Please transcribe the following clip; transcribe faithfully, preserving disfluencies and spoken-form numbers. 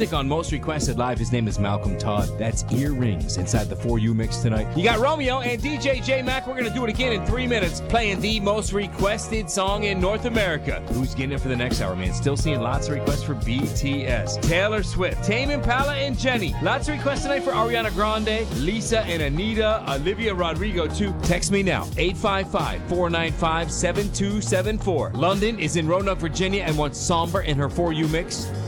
music on Most Requested Live. His name is Malcolm Todd. That's Earrings inside the For You mix tonight. You got Romeo and D J J Mac. We're going to do it again in three minutes, playing the most requested song in North America. Who's getting it for the next hour, man? Still seeing lots of requests for B T S, Taylor Swift, Tame Impala, and Jenny. Lots of requests tonight for Ariana Grande, Lisa and Anita, Olivia Rodrigo, too. Text me now, eight five five, four nine five, seven two seven four. London is in Roanoke, Virginia, and wants Somber in her For You mix.